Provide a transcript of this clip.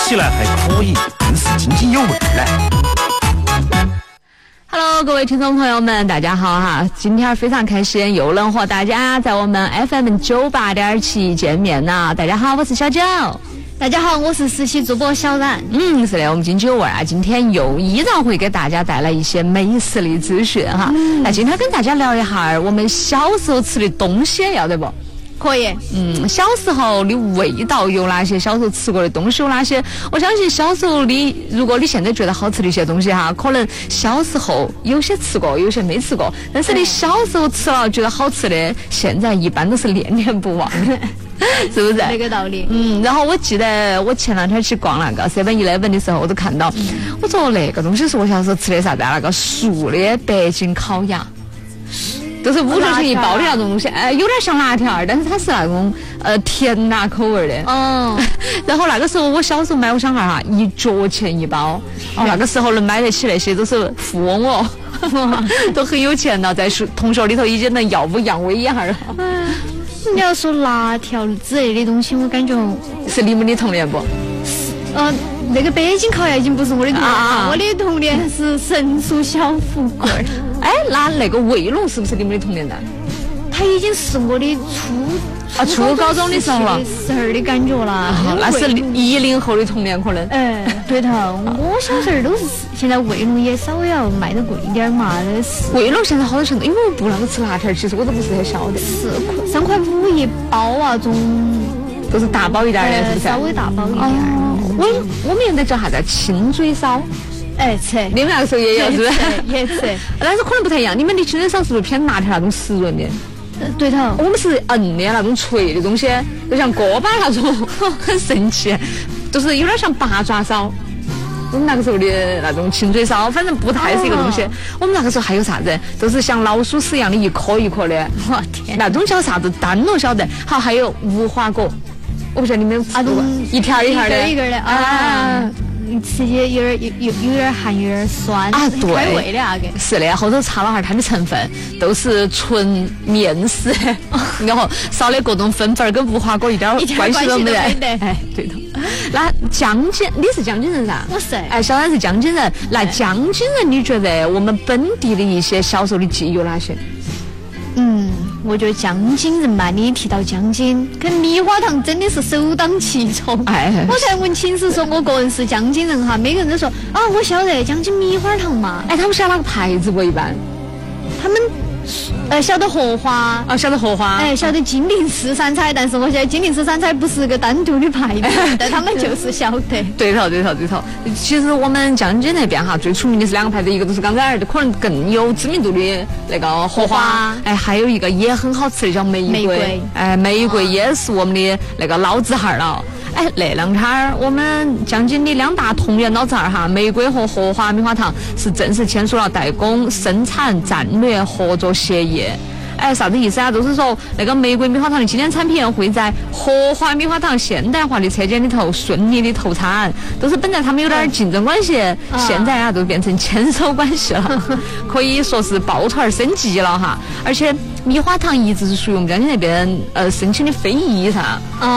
起来还可以，更是津津有味呢。 Hello， 各位听众朋友们，大家好哈！今天非常开心，又能和大家在我们 FM 98.7见面了。大家好，我是小九。 大家好，我是实习主播小冉。 是的，我们津津有味啊，今天又依然会给大家带来一些美食的资讯哈。那今天跟大家聊一下我们小时候吃的东西，要得不？ 可以。 小时候的味道有哪些？小时候吃过的东西有哪些？我相信小时候如果你现在觉得好吃的一些东西哈，可能小时候有些吃过，有些没吃过。但是你小时候吃了觉得好吃的，现在一般都是念念不忘的。是不是那个道理？ 然后我记得我前两天去逛那个 7-Eleven 的时候，我都看到，我说那个东西是我小时候吃的啥子啊？那个熟的北京烤鸭。都是5角钱一包的那种东西，有点像辣条，但是它是那种甜辣口味的。然后那个时候我小时候买，我想哈，1角钱一包，那个时候能买得起那些都是富翁哦，都很有钱了，在同学里头已经能耀武扬威一下了。 你要说辣条之类的东西，我感觉是你们的童年不？ 那个北京烤鸭已经不是我的童年了，我的童年是神酥小富贵。 那个卫龙是不是你们的童年呢？ 它已经是我的初高中的时候了， 时候的感觉了。 那是10后的童年可能。 对头，我小时候都是现在卫龙也稍微要卖得贵一点嘛。 卫龙现在好多程度，因为我不那个吃辣条，其实我都不是很晓得。 3块5一包啊， 都是大包一点的，是不是？ 稍微大包一点。 我们现在叫啥子亲嘴烧？ 吃。 你们那个时候也有是不是？ 也吃。 但是可能不太一样，你们的亲嘴烧是不是偏辣条那种湿润的？ 对头。 我们是硬的那种脆的东西，就像锅巴那种，很神奇，就是有点像八爪烧。我们那个时候的那种亲嘴烧，反正不太是一个东西。我们那个时候还有啥子？都是像老鼠屎一样的一颗一颗的。 我天！ 那种叫啥子？单我晓得。好，还有无花果。我不晓得你们有吃过一片一片的， 一根的啊，吃起有点寒，有点酸啊，对， 开胃的那个是的，后头查了下它的成分，都是纯面食，然后少的各种粉粉跟无花果一点关系都没得。对头。那江津，你是江津人噻？ 我是。 小冉是江津人。那江津人，你觉得我们本地的一些小时候的记忆有哪些？ 我觉得江津人嘛，你提到江津，跟米花糖真的是首当其冲。我才问寝室说我个人是江津人哈，每个人都说啊，我晓得江津米花糖嘛。 他们晓得哪个牌子不？一般他们晓得荷花晓得荷花， 晓得金陵四三彩，但是我现在金陵四三彩不是个单独的牌子，但他们就是晓得。 对头。其实我们江津那边哈，最出名的是2个牌子，一个都是刚才可能更有知名度的那个荷花，还有一个也很好吃的叫玫瑰，玫瑰也是我们的那个老字号了。那2天我们江津的2大同源老字号哈，玫瑰和荷花米花糖是正式签署了代工生产战略合作协议。啥子意思啊？就是说那个玫瑰米花糖的经典产品会在荷花米花糖现代化的车间里头顺利的投产，都是本来他们有点竞争关系，现在都变成牵手关系了，可以说是抱团升级了哈。而且米花糖一直是属于我们江津那边申请的非遗噻。